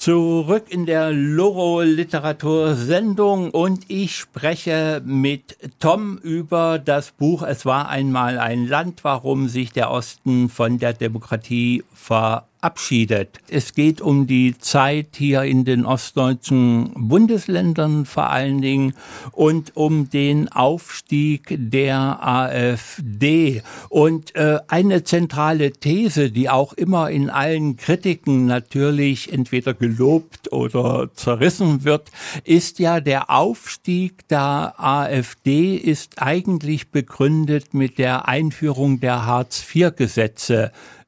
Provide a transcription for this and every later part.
Zurück in der Loro-Literatur-Sendung und ich spreche mit Tom über das Buch Es war einmal ein Land, warum sich der Osten von der Demokratie verabschiedet. Es geht um die Zeit hier in den ostdeutschen Bundesländern vor allen Dingen und um den Aufstieg der AfD. Und eine zentrale These, die auch immer in allen Kritiken natürlich entweder gelobt oder zerrissen wird, ist ja, der Aufstieg der AfD ist eigentlich begründet mit der Einführung der Hartz-IV-Gesetze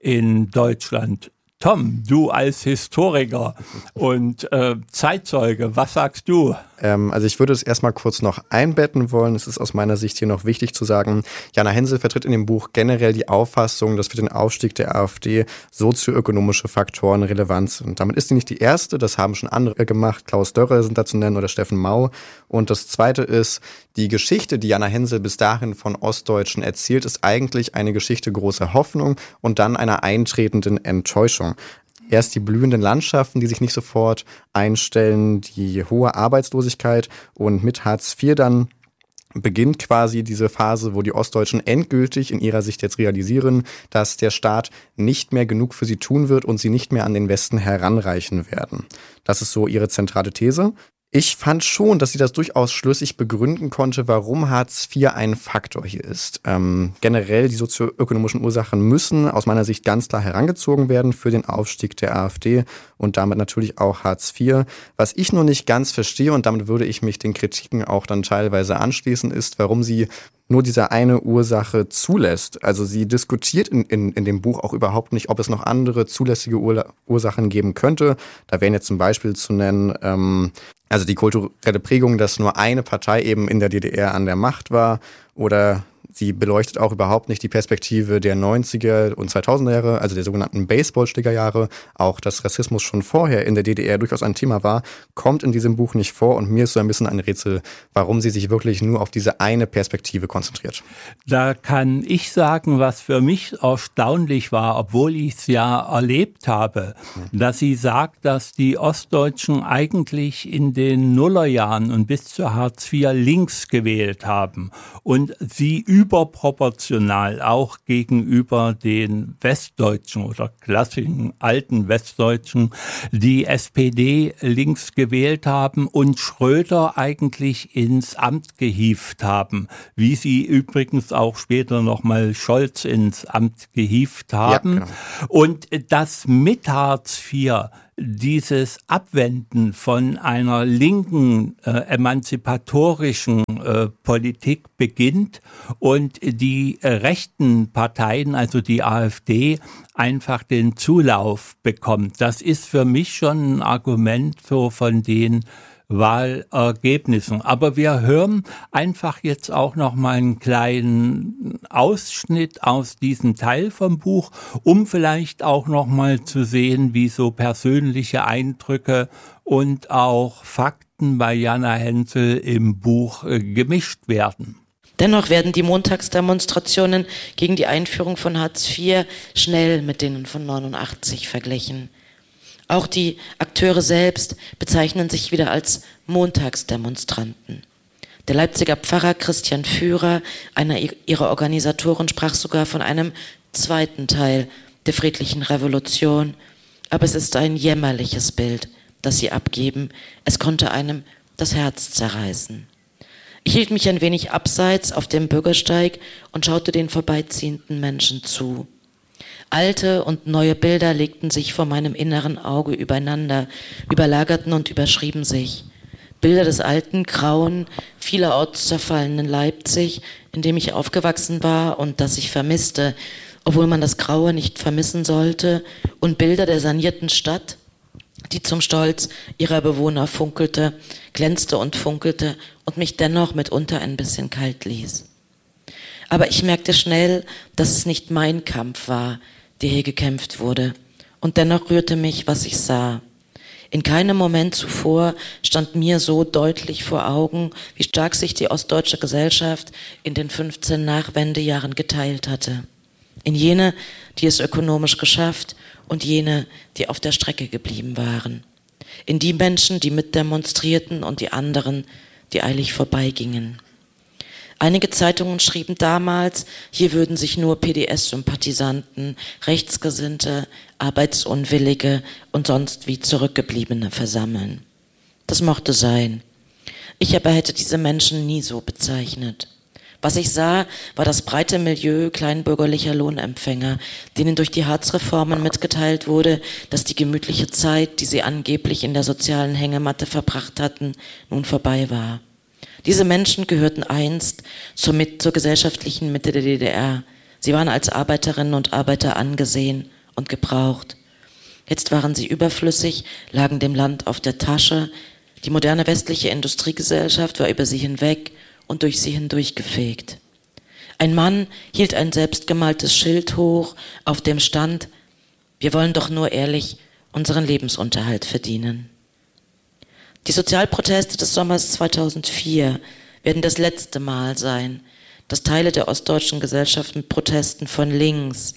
in Deutschland. Tom, du als Historiker und Zeitzeuge, was sagst du? Also ich würde es erstmal kurz noch einbetten wollen. Es ist aus meiner Sicht hier noch wichtig zu sagen, Jana Hensel vertritt in dem Buch generell die Auffassung, dass für den Aufstieg der AfD sozioökonomische Faktoren relevant sind. Damit ist sie nicht die erste, das haben schon andere gemacht. Klaus Dörre sind da zu nennen oder Steffen Mau. Und das zweite ist, die Geschichte, die Jana Hensel bis dahin von Ostdeutschen erzählt, ist eigentlich eine Geschichte großer Hoffnung und dann einer eintretenden Enttäuschung. Erst die blühenden Landschaften, die sich nicht sofort einstellen, die hohe Arbeitslosigkeit und mit Hartz IV dann beginnt quasi diese Phase, wo die Ostdeutschen endgültig in ihrer Sicht jetzt realisieren, dass der Staat nicht mehr genug für sie tun wird und sie nicht mehr an den Westen heranreichen werden. Das ist so ihre zentrale These. Ich fand schon, dass sie das durchaus schlüssig begründen konnte, warum Hartz IV ein Faktor hier ist. Generell die sozioökonomischen Ursachen müssen aus meiner Sicht ganz klar herangezogen werden für den Aufstieg der AfD und damit natürlich auch Hartz IV. Was ich nur nicht ganz verstehe, und damit würde ich mich den Kritiken auch dann teilweise anschließen, ist, warum sie nur diese eine Ursache zulässt. Also sie diskutiert in dem Buch auch überhaupt nicht, ob es noch andere zulässige Ursachen geben könnte. Da wären jetzt zum Beispiel zu nennen, also die kulturelle Prägung, dass nur eine Partei eben in der DDR an der Macht war, oder sie beleuchtet auch überhaupt nicht die Perspektive der 90er und 2000er Jahre, also der sogenannten Baseballschlägerjahre. Auch dass Rassismus schon vorher in der DDR durchaus ein Thema war, kommt in diesem Buch nicht vor. Und mir ist so ein bisschen ein Rätsel, warum sie sich wirklich nur auf diese eine Perspektive konzentriert. Da kann ich sagen, was für mich erstaunlich war, obwohl ich es ja erlebt habe, dass sie sagt, dass die Ostdeutschen eigentlich in den Nullerjahren und bis zu Hartz IV links gewählt haben und sie überproportional auch gegenüber den Westdeutschen oder klassischen alten Westdeutschen die SPD links gewählt haben und Schröder eigentlich ins Amt gehievt haben, wie sie übrigens auch später nochmal Scholz ins Amt gehievt haben. Ja, genau. Und das mit Hartz IV, dieses Abwenden von einer linken emanzipatorischen Politik beginnt und die rechten Parteien, also die AfD, einfach den Zulauf bekommt. Das ist für mich schon ein Argument so von den Wahlergebnissen. Aber wir hören einfach jetzt auch noch mal einen kleinen Ausschnitt aus diesem Teil vom Buch, um vielleicht auch noch mal zu sehen, wie so persönliche Eindrücke und auch Fakten bei Jana Hensel im Buch gemischt werden. Dennoch werden die Montagsdemonstrationen gegen die Einführung von Hartz IV schnell mit denen von 89 verglichen. Auch die Akteure selbst bezeichnen sich wieder als Montagsdemonstranten. Der Leipziger Pfarrer Christian Führer, einer ihrer Organisatoren, sprach sogar von einem zweiten Teil der friedlichen Revolution. Aber es ist ein jämmerliches Bild, das sie abgeben. Es konnte einem das Herz zerreißen. Ich hielt mich ein wenig abseits auf dem Bürgersteig und schaute den vorbeiziehenden Menschen zu. Alte und neue Bilder legten sich vor meinem inneren Auge übereinander, überlagerten und überschrieben sich. Bilder des alten, grauen, vielerorts zerfallenen Leipzig, in dem ich aufgewachsen war und das ich vermisste, obwohl man das Graue nicht vermissen sollte, und Bilder der sanierten Stadt, die zum Stolz ihrer Bewohner funkelte, glänzte und funkelte und mich dennoch mitunter ein bisschen kalt ließ. Aber ich merkte schnell, dass es nicht mein Kampf war, der hier gekämpft wurde. Und dennoch rührte mich, was ich sah. In keinem Moment zuvor stand mir so deutlich vor Augen, wie stark sich die ostdeutsche Gesellschaft in den 15 Nachwendejahren geteilt hatte. In jene, die es ökonomisch geschafft, und jene, die auf der Strecke geblieben waren. In die Menschen, die mitdemonstrierten und die anderen, die eilig vorbeigingen. Einige Zeitungen schrieben damals, hier würden sich nur PDS-Sympathisanten, Rechtsgesinnte, Arbeitsunwillige und sonst wie Zurückgebliebene versammeln. Das mochte sein. Ich aber hätte diese Menschen nie so bezeichnet. Was ich sah, war das breite Milieu kleinbürgerlicher Lohnempfänger, denen durch die Harzreformen mitgeteilt wurde, dass die gemütliche Zeit, die sie angeblich in der sozialen Hängematte verbracht hatten, nun vorbei war. Diese Menschen gehörten einst zur gesellschaftlichen Mitte der DDR. Sie waren als Arbeiterinnen und Arbeiter angesehen und gebraucht. Jetzt waren sie überflüssig, lagen dem Land auf der Tasche. Die moderne westliche Industriegesellschaft war über sie hinweg und durch sie hindurchgefegt. Ein Mann hielt ein selbstgemaltes Schild hoch, auf dem stand: Wir wollen doch nur ehrlich unseren Lebensunterhalt verdienen. Die Sozialproteste des Sommers 2004 werden das letzte Mal sein, dass Teile der ostdeutschen Gesellschaft mit Protesten von links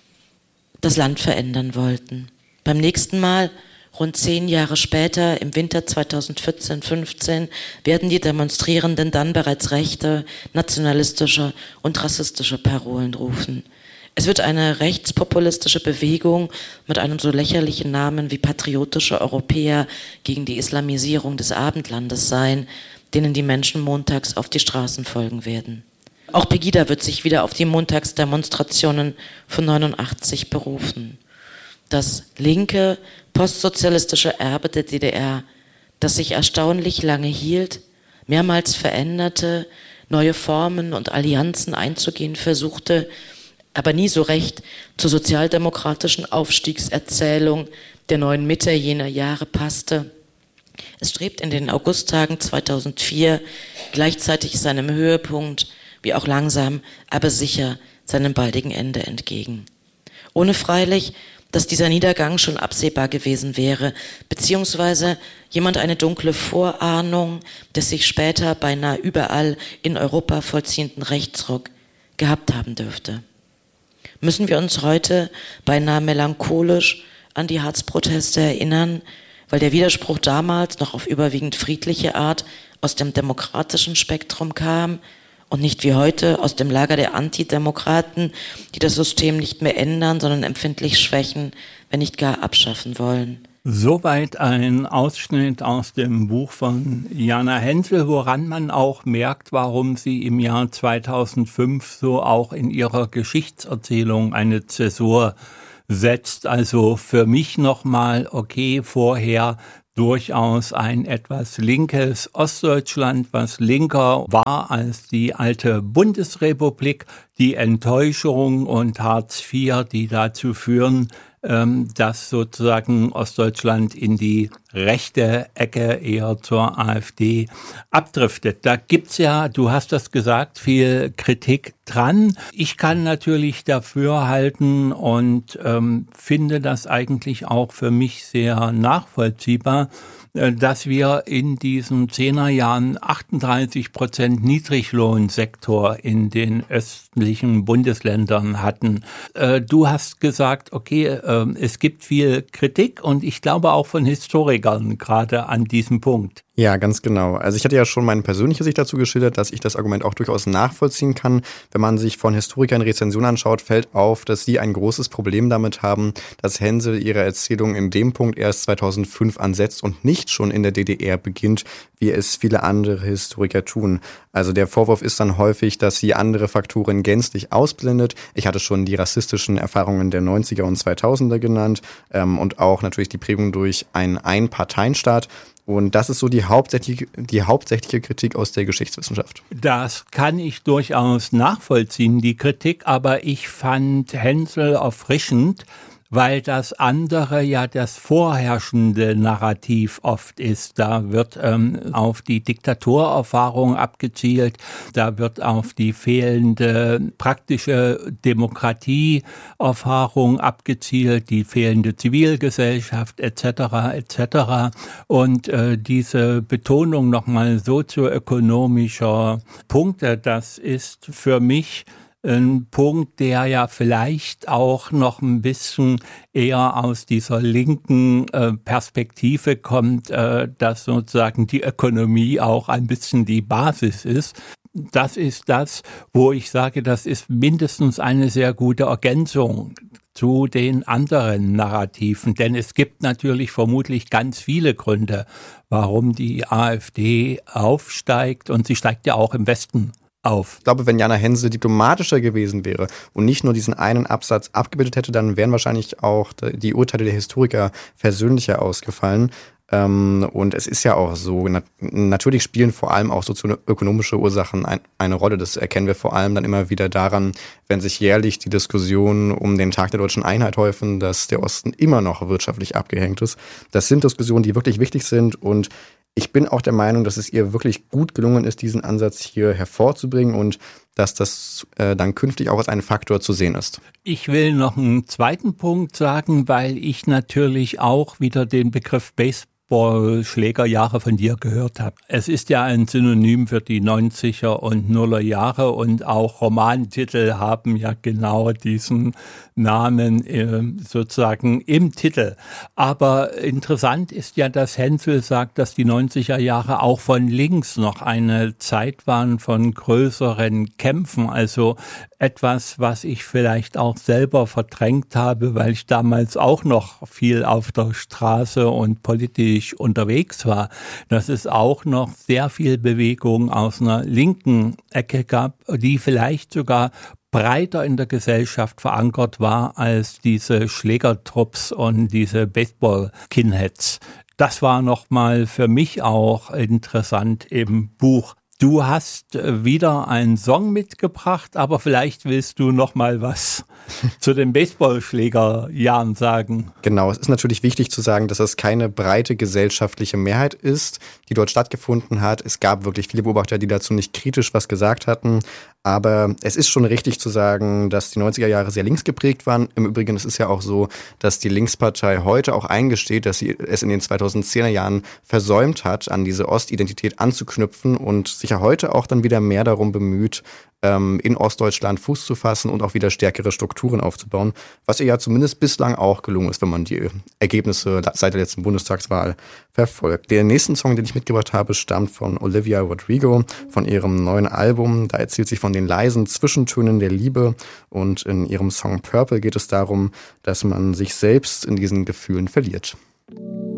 das Land verändern wollten. Beim nächsten Mal, rund 10 Jahre später, im Winter 2014-15, werden die Demonstrierenden dann bereits rechte, nationalistische und rassistische Parolen rufen. Es wird eine rechtspopulistische Bewegung mit einem so lächerlichen Namen wie Patriotische Europäer gegen die Islamisierung des Abendlandes sein, denen die Menschen montags auf die Straßen folgen werden. Auch Pegida wird sich wieder auf die Montagsdemonstrationen von 89 berufen. Das linke, postsozialistische Erbe der DDR, das sich erstaunlich lange hielt, mehrmals veränderte, neue Formen und Allianzen einzugehen versuchte, aber nie so recht zur sozialdemokratischen Aufstiegserzählung der neuen Mitte jener Jahre passte. Es strebt in den Augusttagen 2004 gleichzeitig seinem Höhepunkt, wie auch langsam, aber sicher seinem baldigen Ende entgegen. Ohne freilich, dass dieser Niedergang schon absehbar gewesen wäre, beziehungsweise jemand eine dunkle Vorahnung des sich später beinahe überall in Europa vollziehenden Rechtsruck gehabt haben dürfte. Müssen wir uns heute beinahe melancholisch an die Harzproteste erinnern, weil der Widerspruch damals noch auf überwiegend friedliche Art aus dem demokratischen Spektrum kam und nicht wie heute aus dem Lager der Antidemokraten, die das System nicht mehr ändern, sondern empfindlich schwächen, wenn nicht gar abschaffen wollen. Soweit ein Ausschnitt aus dem Buch von Jana Hensel, woran man auch merkt, warum sie im Jahr 2005 so auch in ihrer Geschichtserzählung eine Zäsur setzt. Also für mich nochmal, okay, vorher durchaus ein etwas linkes Ostdeutschland, was linker war als die alte Bundesrepublik, die Enttäuschung und Hartz IV, die dazu führen, dass sozusagen Ostdeutschland in die rechte Ecke eher zur AfD abdriftet. Da gibt's ja, du hast das gesagt, viel Kritik dran. Ich kann natürlich dafür halten und finde das eigentlich auch für mich sehr nachvollziehbar, dass wir in diesen 10er-Jahren 38% Niedriglohnsektor in den östlichen Bundesländern hatten. Du hast gesagt, okay, es gibt viel Kritik und ich glaube auch von Historikern gerade an diesem Punkt. Ja, ganz genau. Also ich hatte ja schon meine persönliche Sicht dazu geschildert, dass ich das Argument auch durchaus nachvollziehen kann. Wenn man sich von Historikern Rezensionen anschaut, fällt auf, dass sie ein großes Problem damit haben, dass Hensel ihre Erzählung in dem Punkt erst 2005 ansetzt und nicht schon in der DDR beginnt, wie es viele andere Historiker tun. Also der Vorwurf ist dann häufig, dass sie andere Faktoren gänzlich ausblendet. Ich hatte schon die rassistischen Erfahrungen der 90er und 2000er genannt und auch natürlich die Prägung durch einen Einparteienstaat. Und das ist so die hauptsächliche Kritik aus der Geschichtswissenschaft. Das kann ich durchaus nachvollziehen, die Kritik, aber ich fand Hensel erfrischend, weil das andere ja das vorherrschende Narrativ oft ist. Da wird auf die Diktaturerfahrung abgezielt, da wird auf die fehlende praktische Demokratieerfahrung abgezielt, die fehlende Zivilgesellschaft etc. etc. Und diese Betonung nochmal sozioökonomischer Punkte, das ist für mich ein Punkt, der ja vielleicht auch noch ein bisschen eher aus dieser linken Perspektive kommt, dass sozusagen die Ökonomie auch ein bisschen die Basis ist. Das ist das, wo ich sage, das ist mindestens eine sehr gute Ergänzung zu den anderen Narrativen. Denn es gibt natürlich vermutlich ganz viele Gründe, warum die AfD aufsteigt. Und sie steigt ja auch im Westen auf. Ich glaube, wenn Jana Hensel diplomatischer gewesen wäre und nicht nur diesen einen Absatz abgebildet hätte, dann wären wahrscheinlich auch die Urteile der Historiker versöhnlicher ausgefallen. Und es ist ja auch so, natürlich spielen vor allem auch sozioökonomische Ursachen eine Rolle. Das erkennen wir vor allem dann immer wieder daran, wenn sich jährlich die Diskussionen um den Tag der deutschen Einheit häufen, dass der Osten immer noch wirtschaftlich abgehängt ist. Das sind Diskussionen, die wirklich wichtig sind, und ich bin auch der Meinung, dass es ihr wirklich gut gelungen ist, diesen Ansatz hier hervorzubringen und dass das dann künftig auch als ein Faktor zu sehen ist. Ich will noch einen zweiten Punkt sagen, weil ich natürlich auch wieder den Begriff Baseball-Schlägerjahre von dir gehört habe. Es ist ja ein Synonym für die 90er und 0er Jahre, und auch Romantitel haben ja genau diesen Namen sozusagen im Titel. Aber interessant ist ja, dass Hensel sagt, dass die 90er Jahre auch von links noch eine Zeit waren von größeren Kämpfen. Also etwas, was ich vielleicht auch selber verdrängt habe, weil ich damals auch noch viel auf der Straße und politisch unterwegs war, dass es auch noch sehr viel Bewegung aus einer linken Ecke gab, die vielleicht sogar breiter in der Gesellschaft verankert war als diese Schlägertrupps und diese Baseball-Skinheads. Das war nochmal für mich auch interessant im Buch. Du hast wieder einen Song mitgebracht, aber vielleicht willst du noch mal was zu den Baseballschlägerjahren sagen. Genau, es ist natürlich wichtig zu sagen, dass es keine breite gesellschaftliche Mehrheit ist, die dort stattgefunden hat. Es gab wirklich viele Beobachter, die dazu nicht kritisch was gesagt hatten. Aber es ist schon richtig zu sagen, dass die 90er Jahre sehr links geprägt waren. Im Übrigen, es ist ja auch so, dass die Linkspartei heute auch eingesteht, dass sie es in den 2010er Jahren versäumt hat, an diese Ostidentität anzuknüpfen und sich ja heute auch dann wieder mehr darum bemüht, in Ostdeutschland Fuß zu fassen und auch wieder stärkere Strukturen aufzubauen, was ihr ja zumindest bislang auch gelungen ist, wenn man die Ergebnisse seit der letzten Bundestagswahl verfolgt. Der nächste Song, den ich mitgebracht habe, stammt von Olivia Rodrigo, von ihrem neuen Album. Da erzählt sie von den leisen Zwischentönen der Liebe, und in ihrem Song Purple geht es darum, dass man sich selbst in diesen Gefühlen verliert.